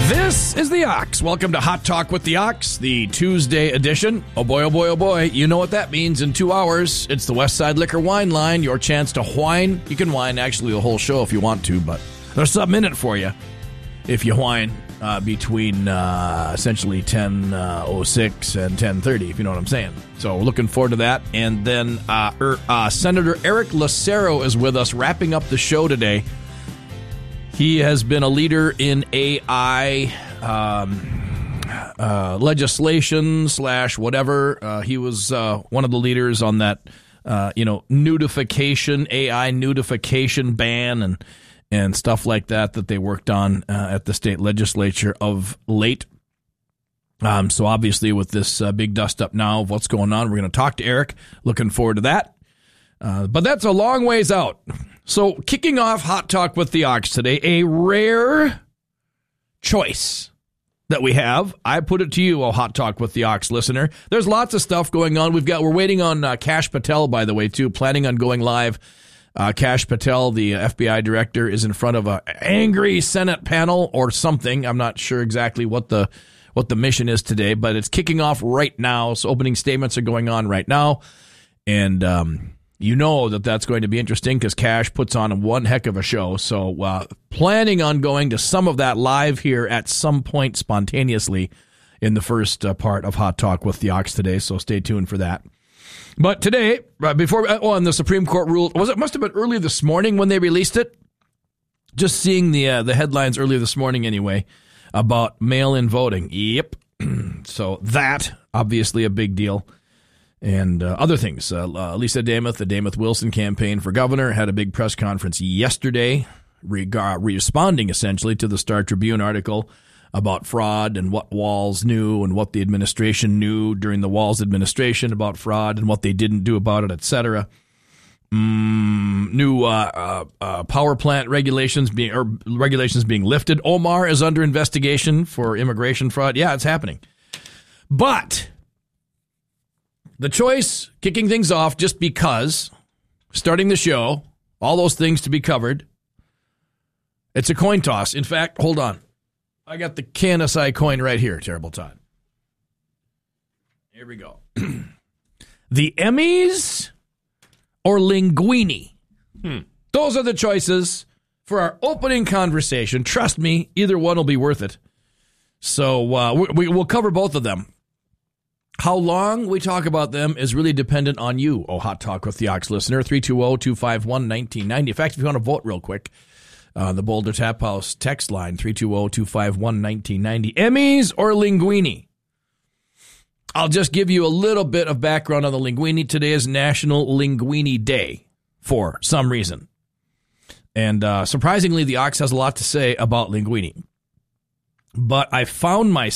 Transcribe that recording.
This is the Ox. Welcome to Hot Talk with the Ox, the Tuesday edition. Oh boy, oh boy, oh boy. You know what that means. In 2 hours, it's the Westside Liquor Wine Line. Your chance to whine. You can whine actually the whole show if you want to, but there's something in it for you if you whine between essentially 10:06 and 10:30, if you know what I'm saying. So we're looking forward to that. And then Senator Eric Lucero is with us wrapping up the show today. He has been a leader in AI legislation / whatever. He was one of the leaders on that, nudification, AI nudification ban and stuff like that they worked on at the state legislature of late. So obviously with this big dust up now of what's going on, we're going to talk to Eric. Looking forward to that. But that's a long ways out. So kicking off Hot Talk with the Ox today, a rare choice that we have. I put it to you, Hot Talk with the Ox listener. There's lots of stuff going on. We're waiting on Kash Patel, by the way, too, planning on going live. Kash Patel, the FBI director, is in front of an angry Senate panel or something. I'm not sure exactly what the mission is today, but it's kicking off right now. So opening statements are going on right now. And you know that's going to be interesting because Kash puts on one heck of a show. So planning on going to some of that live here at some point spontaneously in the first part of Hot Talk with the Ox today. So stay tuned for that. But today, and the Supreme Court ruled, it must have been early this morning when they released it. Just seeing the headlines earlier this morning anyway about mail-in voting. Yep. So that, obviously a big deal. And other things. Lisa Damath, the Damath-Wilson campaign for governor, had a big press conference yesterday responding essentially to the Star Tribune article about fraud and what Walz knew and what the administration knew during the Walz administration about fraud and what they didn't do about it, etc. New power plant regulations being lifted. Omar is under investigation for immigration fraud. Yeah, it's happening. But the choice, kicking things off just because, starting the show, all those things to be covered, it's a coin toss. In fact, hold on. I got the KNSI coin right here, Terrible Todd. Here we go. The Emmys or Linguini? Those are the choices for our opening conversation. Trust me, either one will be worth it. So we'll cover both of them. How long we talk about them is really dependent on you, Hot Talk with the Ox listener, 320-251-1990. In fact, if you want to vote real quick, the Boulder Tap House text line, 320-251-1990. Emmys or Linguini? I'll just give you a little bit of background on the Linguini. Today is National Linguini Day for some reason. And surprisingly, the Ox has a lot to say about Linguini. But I found myself